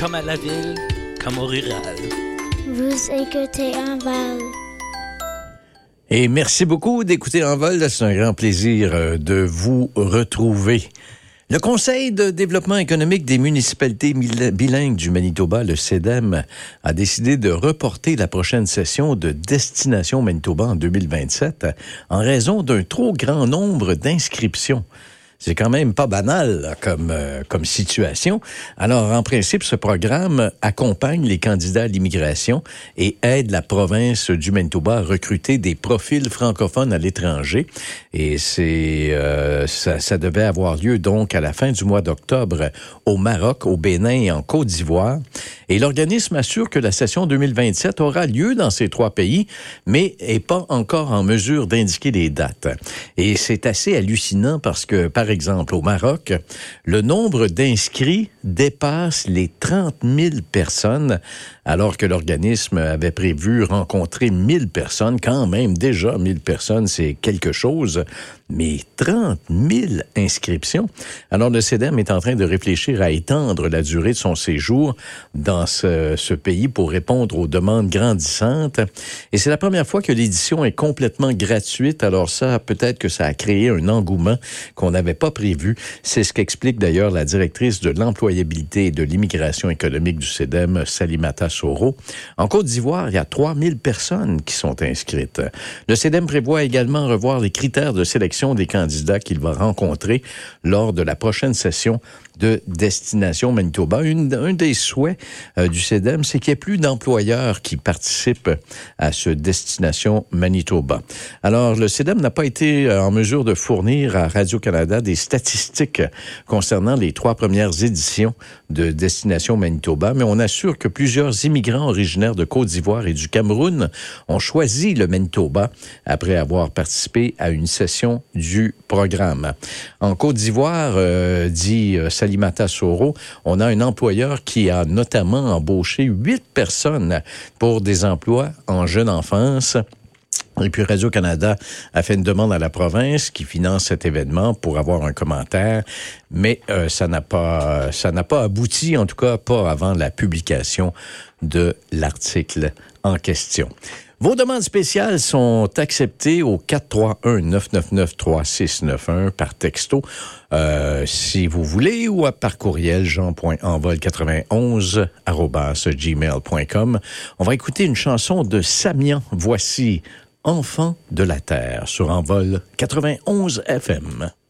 comme à la ville, comme au rural. Vous écoutez Envol. Et merci beaucoup d'écouter Envol. C'est un grand plaisir de vous retrouver. Le Conseil de développement économique des municipalités bilingues du Manitoba, le CEDEM, a décidé de reporter la prochaine session de Destination Manitoba en 2027 en raison d'un trop grand nombre d'inscriptions. C'est quand même pas banal là, comme situation. Alors, en principe, ce programme accompagne les candidats à l'immigration et aide la province du Manitoba à recruter des profils francophones à l'étranger. Et ça devait avoir lieu donc à la fin du mois d'octobre au Maroc, au Bénin et en Côte d'Ivoire. Et l'organisme assure que la session 2027 aura lieu dans ces trois pays, mais n'est pas encore en mesure d'indiquer les dates. Et c'est assez hallucinant parce que, par exemple, au Maroc, le nombre d'inscrits dépasse les 30 000 personnes, alors que l'organisme avait prévu rencontrer 1000 personnes. Quand même, déjà, 1000 personnes, c'est quelque chose. Mais 30 000 inscriptions. Alors, le CEDEM est en train de réfléchir à étendre la durée de son séjour dans ce pays pour répondre aux demandes grandissantes. Et c'est la première fois que l'édition est complètement gratuite. Alors ça, peut-être que ça a créé un engouement qu'on n'avait pas prévu. C'est ce qu'explique d'ailleurs la directrice de l'employabilité et de l'immigration économique du CEDEM, Salimata Soro. En Côte d'Ivoire, il y a 3000 personnes qui sont inscrites. Le CEDEM prévoit également revoir les critères de sélection des candidats qu'il va rencontrer lors de la prochaine session de Destination Manitoba. Un des souhaits du CEDEM, c'est qu'il y ait plus d'employeurs qui participent à ce Destination Manitoba. Alors, le CEDEM n'a pas été en mesure de fournir à Radio-Canada des statistiques concernant les 3 premières éditions de Destination Manitoba, mais on assure que plusieurs immigrants originaires de Côte d'Ivoire et du Cameroun ont choisi le Manitoba après avoir participé à une session du programme. En Côte d'Ivoire, dit Salimata Soro, on a un employeur qui a notamment embauché 8 personnes pour des emplois en jeune enfance. Et puis Radio-Canada a fait une demande à la province qui finance cet événement pour avoir un commentaire, mais ça n'a pas abouti, en tout cas pas avant la publication de l'article en question. Vos demandes spéciales sont acceptées au 431-999-3691 par texto, si vous voulez, ou par courriel jean.envol91@gmail.com. On va écouter une chanson de Samian. Voici Enfant de la Terre sur Envol 91 FM.